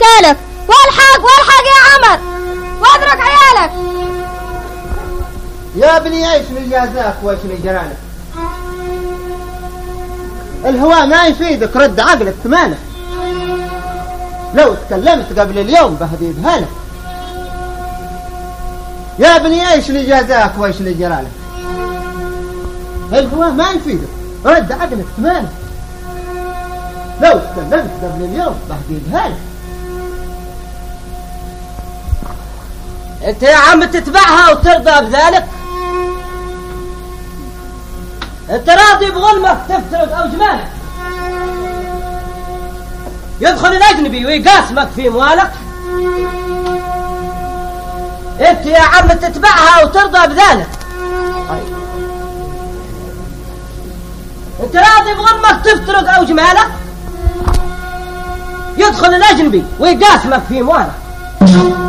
سالف. والحق يا عمر واترك عيالك. يا ابني ايش اللي جازاك وايش اللي جرالك؟ الهواء ما يفيدك، رد عقلك ثمانه. لو تكلمت قبل اليوم بهديدها لك. يا ابني ايش اللي جازاك وايش اللي جرالك؟ الهواء ما يفيدك، رد عقلك ثمانه. لو تكلمت قبل اليوم بهديدها لك. انت يا عم تتبعها وترضى بذلك؟ انت راضي بظلمك تفترق اوجمانك؟ يدخل الاجنبي ويقاسمك في اموالك؟ انت يا عم تتبعها وترضى بذلك؟ انت راضي بظلمك تفترق اوجمانك؟ يدخل الاجنبي ويقاسمك في اموالك؟